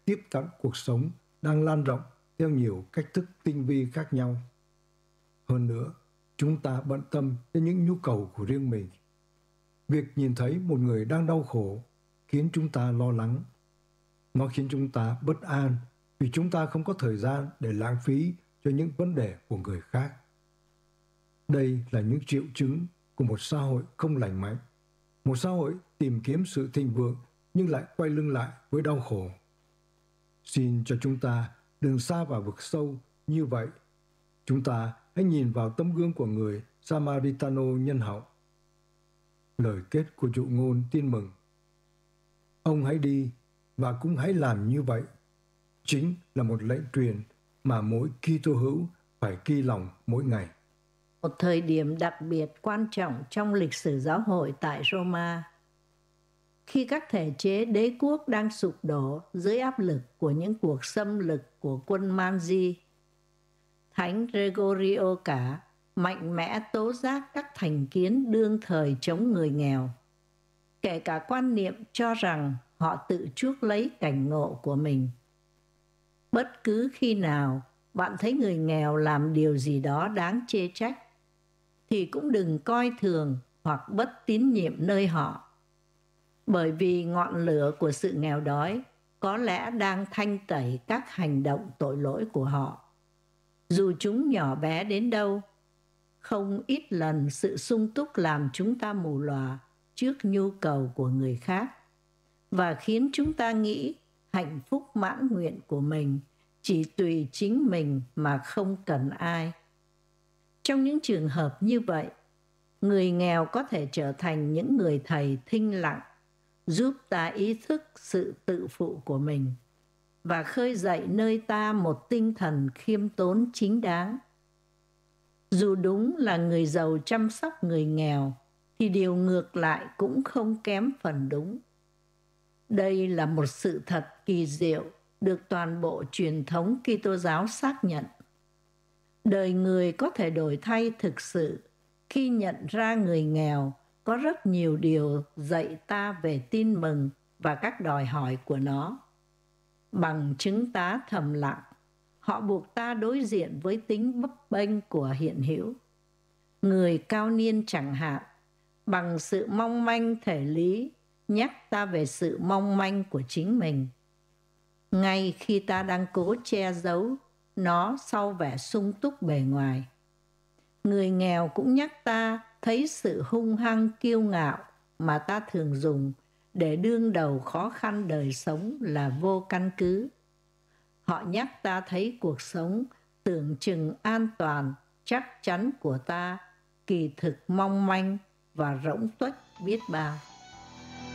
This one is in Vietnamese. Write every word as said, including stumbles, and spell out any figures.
tiếp cận cuộc sống đang lan rộng theo nhiều cách thức tinh vi khác nhau. Hơn nữa, chúng ta bận tâm đến những nhu cầu của riêng mình. Việc nhìn thấy một người đang đau khổ khiến chúng ta lo lắng. Nó khiến chúng ta bất an vì chúng ta không có thời gian để lãng phí cho những vấn đề của người khác. Đây là những triệu chứng của một xã hội không lành mạnh, một xã hội tìm kiếm sự thịnh vượng nhưng lại quay lưng lại với đau khổ. Xin cho chúng ta đừng sa vào vực sâu như vậy. Chúng ta hãy nhìn vào tấm gương của người Samaritano nhân hậu. Lời kết của dụ ngôn tin mừng: Ông hãy đi và cũng hãy làm như vậy, chính là một lệnh truyền mà mỗi Kitô hữu phải ghi lòng mỗi ngày. Một thời điểm đặc biệt quan trọng trong lịch sử giáo hội tại Roma, khi các thể chế đế quốc đang sụp đổ dưới áp lực của những cuộc xâm lược của quân Manzi, Thánh Gregorio cả mạnh mẽ tố giác các thành kiến đương thời chống người nghèo, kể cả quan niệm cho rằng họ tự chuốc lấy cảnh ngộ của mình. Bất cứ khi nào bạn thấy người nghèo làm điều gì đó đáng chê trách, thì cũng đừng coi thường hoặc bất tín nhiệm nơi họ, bởi vì ngọn lửa của sự nghèo đói có lẽ đang thanh tẩy các hành động tội lỗi của họ. Dù chúng nhỏ bé đến đâu, không ít lần sự sung túc làm chúng ta mù lòa trước nhu cầu của người khác và khiến chúng ta nghĩ hạnh phúc mãn nguyện của mình chỉ tùy chính mình mà không cần ai. Trong những trường hợp như vậy, người nghèo có thể trở thành những người thầy thinh lặng, giúp ta ý thức sự tự phụ của mình và khơi dậy nơi ta một tinh thần khiêm tốn chính đáng. Dù đúng là người giàu chăm sóc người nghèo, thì điều ngược lại cũng không kém phần đúng. Đây là một sự thật kỳ diệu được toàn bộ truyền thống Kitô giáo xác nhận. Đời người có thể đổi thay thực sự khi nhận ra người nghèo có rất nhiều điều dạy ta về tin mừng và các đòi hỏi của nó. Bằng chứng tá thầm lặng, họ buộc ta đối diện với tính bấp bênh của hiện hữu. Người cao niên chẳng hạn, bằng sự mong manh thể lý, nhắc ta về sự mong manh của chính mình. Ngay khi ta đang cố che giấu nó sau vẻ sung túc bề ngoài. Người nghèo cũng nhắc ta thấy sự hung hăng kiêu ngạo mà ta thường dùng để đương đầu khó khăn đời sống là vô căn cứ. Họ nhắc ta thấy cuộc sống tưởng chừng an toàn, chắc chắn của ta kỳ thực mong manh và rỗng tuếch biết bao.